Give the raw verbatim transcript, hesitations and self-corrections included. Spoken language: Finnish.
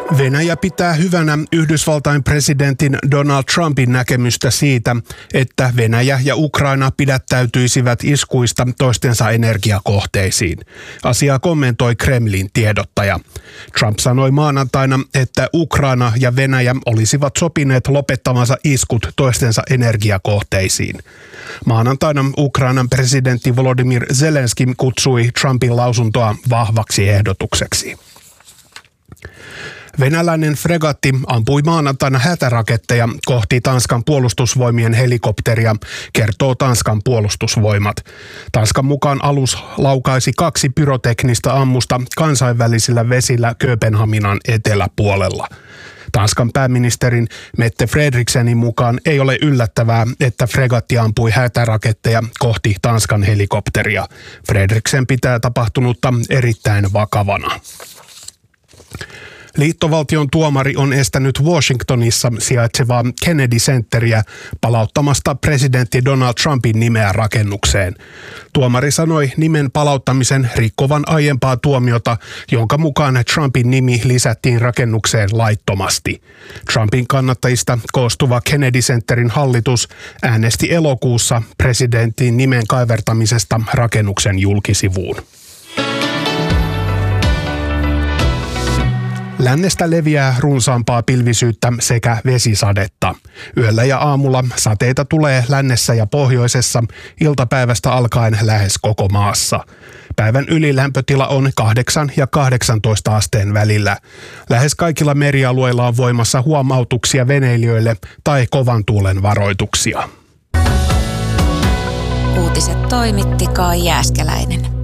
Venäjä pitää hyvänä Yhdysvaltain presidentin Donald Trumpin näkemystä siitä, että Venäjä ja Ukraina pidättäytyisivät iskuista toistensa energiakohteisiin. Asiaa kommentoi Kremlin tiedottaja. Trump sanoi maanantaina, että Ukraina ja Venäjä olisivat sopineet lopettamansa iskut toistensa energiakohteisiin. Maanantaina Ukrainan presidentti Volodymyr Zelenski kutsui Trumpin lausuntoa vahvaksi ehdotukseksi. Venäläinen fregatti ampui maanantaina hätäraketteja kohti Tanskan puolustusvoimien helikopteria, kertoo Tanskan puolustusvoimat. Tanskan mukaan alus laukaisi kaksi pyroteknistä ammusta kansainvälisillä vesillä Kööpenhaminan eteläpuolella. Tanskan pääministerin Mette Frederiksenin mukaan ei ole yllättävää, että fregatti ampui hätäraketteja kohti Tanskan helikopteria. Frederiksen pitää tapahtunutta erittäin vakavana. Liittovaltion tuomari on estänyt Washingtonissa sijaitsevaa Kennedy Centeriä palauttamasta presidentti Donald Trumpin nimeä rakennukseen. Tuomari sanoi nimen palauttamisen rikkovan aiempaa tuomiota, jonka mukaan Trumpin nimi lisättiin rakennukseen laittomasti. Trumpin kannattajista koostuva Kennedy Centerin hallitus äänesti elokuussa presidentin nimen kaivertamisesta rakennuksen julkisivuun. Lännestä leviää runsaampaa pilvisyyttä sekä vesisadetta. Yöllä ja aamulla sateita tulee lännessä ja pohjoisessa iltapäivästä alkaen lähes koko maassa. Päivän ylilämpötila on kahdeksan ja kahdeksantoista asteen välillä. Lähes kaikilla merialueilla on voimassa huomautuksia veneilijöille tai kovan tuulen varoituksia. Uutiset toimitti Kai Jääskeläinen.